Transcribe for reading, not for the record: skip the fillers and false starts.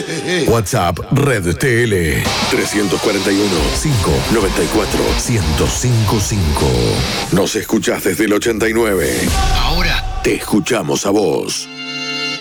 WhatsApp Red TL 341-594-1055. Nos escuchás desde el 89. Ahora te escuchamos a vos.